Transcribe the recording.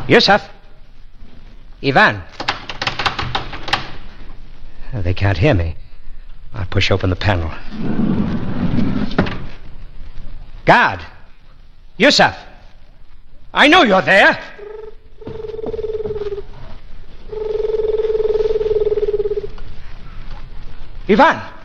Yusuf? Ivan? They can't hear me. I'll push open the panel. Guard! Yusuf! I know you're there! Ivan!